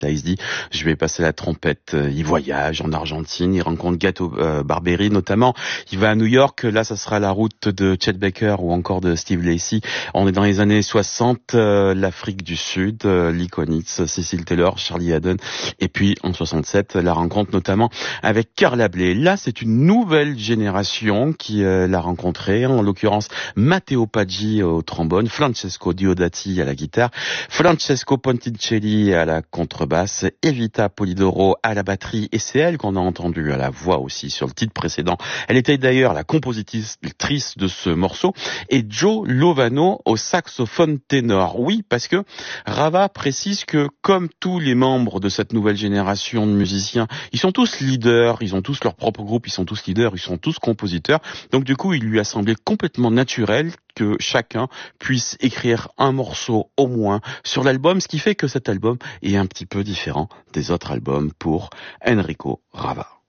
Là, il se dit, je vais passer la trompette. Il voyage en Argentine, il rencontre Gato Barbieri notamment. Il va à New York. Là, ça sera la route de Chet Baker ou encore de Steve Lacy. On est dans les années 60, l'Afrique du Sud, Lee Konitz, Cecil Taylor, Charlie Haddon. Et puis, en 67, la rencontre notamment avec Carla Bley. Là, c'est une nouvelle génération qui l'a rencontré. En l'occurrence, Matteo Paggi au trombone, Francesco Diodati à la guitare, Francesco Ponticelli à la contrebasse, Evita Polidoro à la batterie, et c'est elle qu'on a entendue à la voix aussi sur le titre précédent. Elle était d'ailleurs la compositrice de ce morceau, et Joe Lovano au saxophone ténor. Oui, parce que Rava précise que comme tous les membres de cette nouvelle génération de musiciens, ils sont tous leaders, ils ont tous leur propre groupe, ils sont tous leaders, ils sont tous compositeurs. Donc du coup, il lui a semblé complètement naturel que chacun puisse écrire un morceau au moins sur l'album, ce qui fait que cet album est un petit peu différent des autres albums pour Enrico Rava.